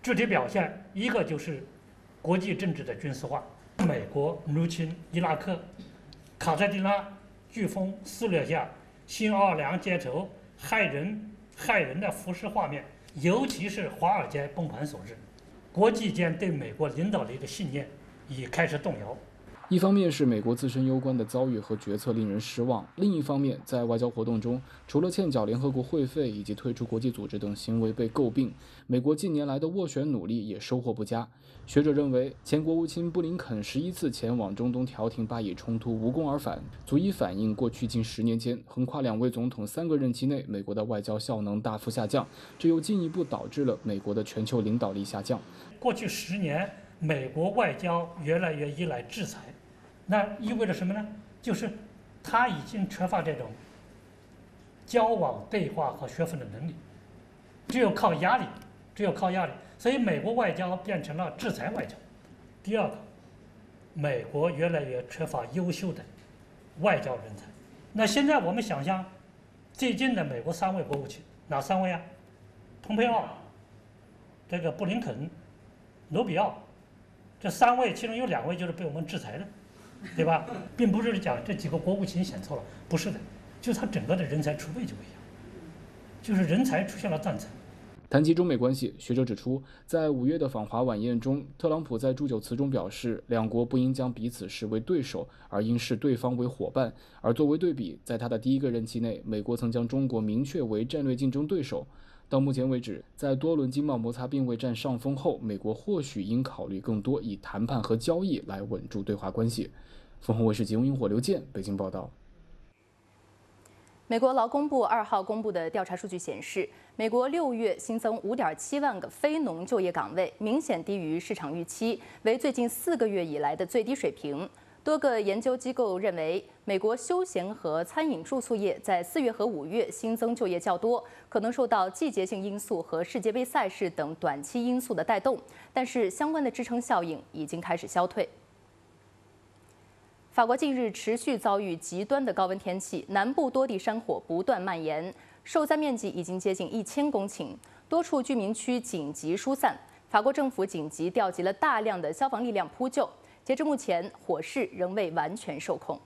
具体表现一个就是国际政治的军事化，美国入侵伊拉克，卡塞蒂娜飓风肆虐下新奥尔良街头害人的浮尸画面，尤其是华尔街崩盘所致，国际间对美国领导力的信念已开始动摇。 一方面是美国自身攸关的遭遇和决策令人失望，另一方面，在外交活动中，除了欠缴联合国会费以及退出国际组织等行为被诟病，美国近年来的斡旋努力也收获不佳。学者认为，前国务卿布林肯11次前往中东调停巴以冲突无功而返，足以反映过去近10年间，横跨2位总统3个任期内，美国的外交效能大幅下降，这又进一步导致了美国的全球领导力下降。 过去10年，美国外交越来越依赖制裁。那意味着什么呢？就是他已经缺乏这种交往、对话和学分的能力，只有靠压力，所以美国外交变成了制裁外交。第二个，美国越来越缺乏优秀的外交人才。那现在我们想象，最近的美国3位国务卿，哪3位啊？蓬佩奥、这个布林肯、卢比奥，这3位其中有2位就是被我们制裁的。对吧？并不是讲这几个国务卿选错了，不是的，就是他整个的人才储备就不一样，就是人才出现了断层。 谈及中美关系，学者指出，在5月的访华晚宴中，特朗普在祝酒词中表示，两国不应将彼此视为对手，而应视对方为伙伴。而作为对比，在他的第1个任期内，美国曾将中国明确为战略竞争对手。到目前为止，在多轮经贸摩擦并未占上风后，美国或许应考虑更多以谈判和交易来稳住对华关系。凤凰卫视节目萤火刘健北京报道。 美国劳工部2号公布的调查数据显示，美国6月新增5.7万个非农就业岗位，明显低于市场预期，为最近4个月以来的最低水平。多个研究机构认为，美国休闲和餐饮住宿业在4月和5月新增就业较多，可能受到季节性因素和世界杯赛事等短期因素的带动，但是相关的支撑效应已经开始消退。法国近日持续遭遇极端的高温天气，南部多地山火不断蔓延，受灾面积已经接近1000公顷，多处居民区紧急疏散。法国政府紧急调集了大量的消防力量扑救，截至目前，火势仍未完全受控。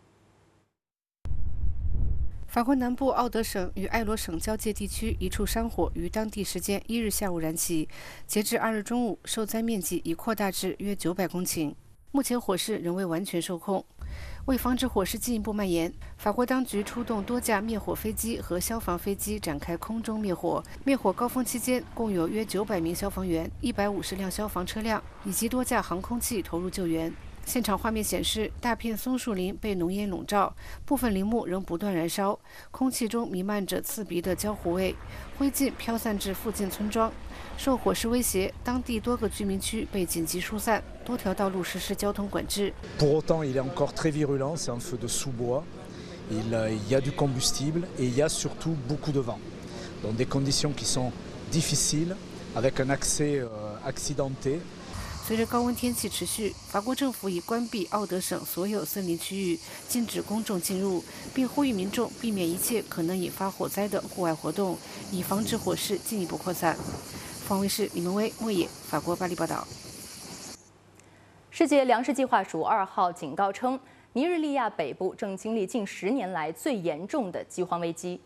法国南部奥德省与埃罗省交界地区一处山火于当地时间1日下午燃起，截至2日中午，受灾面积已扩大至约900公顷。目前火势仍未完全受控。为防止火势进一步蔓延，法国当局出动多架灭火飞机和消防飞机展开空中灭火。灭火高峰期间，共有约900名消防员、150辆消防车辆以及多架航空器投入救援。现场画面显示，大片松树林被浓烟笼罩，部分林木仍不断燃烧，空气中弥漫着刺鼻的焦糊味，灰烬飘散至附近村庄。受火势威胁，当地多个居民区被紧急疏散，多条道路实施交通管制。 Pour autant, il est encore très virulent. C'est un feu de sous-bois. Il y a du combustible et il y a surtout beaucoup de vent. Dans des conditions qui sont difficiles, avec un accès accidenté. 随着高温天气持续，法国政府已关闭奥德省所有森林区域，禁止公众进入，并呼吁民众避免一切可能引发火灾的户外活动，以防止火势进一步扩散。凤凰卫视李明威、莫野，法国巴黎报道。 世界粮食计划署2号警告称，尼日利亚北部正经历近10年来最严重的饥荒危机。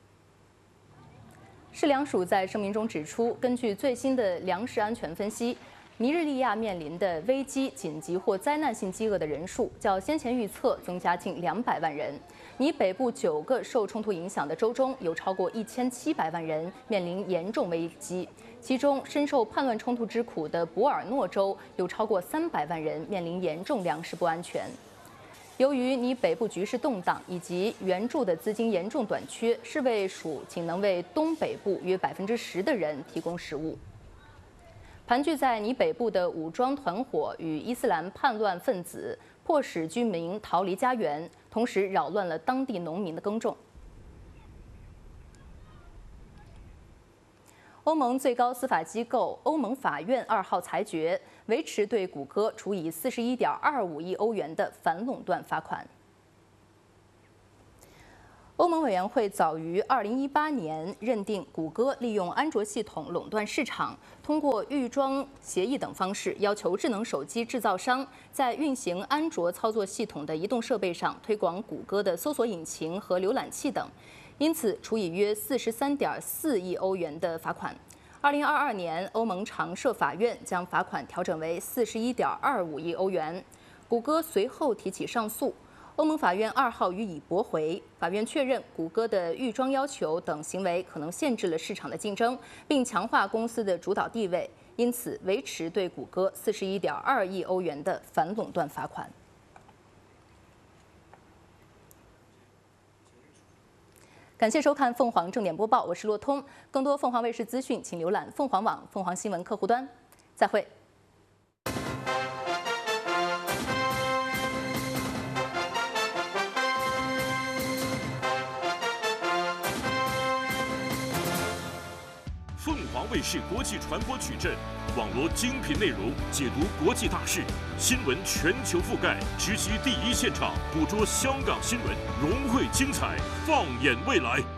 世粮署在声明中指出，根据最新的粮食安全分析，尼日利亚面临的危机、紧急或灾难性饥饿的人数较先前预测增加近200万人。尼北部9个受冲突影响的州中有超过1700万人面临严重危机，其中深受叛乱冲突之苦的博尔诺州有超过300万人面临严重粮食不安全。由于尼北部局势动荡以及援助的资金严重短缺，世卫署仅能为东北部约10%的人提供食物。盘踞在尼北部的武装团伙与伊斯兰叛乱分子迫使居民逃离家园，同时扰乱了当地农民的耕种。欧盟最高司法机构欧盟法院2号裁决，维持对谷歌处以41.25亿欧元的反垄断罚款。 欧盟委员会早于2018年认定谷歌利用安卓系统垄断市场，通过预装协议等方式，要求智能手机制造商在运行安卓操作系统的移动设备上推广谷歌的搜索引擎和浏览器等，因此处以约43.4亿欧元的罚款。2022年，欧盟常设法院将罚款调整为41.25亿欧元。谷歌随后提起上诉。欧盟法院2号予以驳回。法院确认谷歌的预装要求等行为可能限制了市场的竞争，并强化公司的主导地位，因此维持对谷歌41.2亿欧元的反垄断罚款。感谢收看凤凰正点播报，我是骆通。更多凤凰卫视资讯，请浏览凤凰网、凤凰新闻客户端。再会。 凤凰卫视国际传播矩阵，网罗精品内容，解读国际大事，新闻全球覆盖，直击第一现场，捕捉香港新闻，融汇精彩，放眼未来。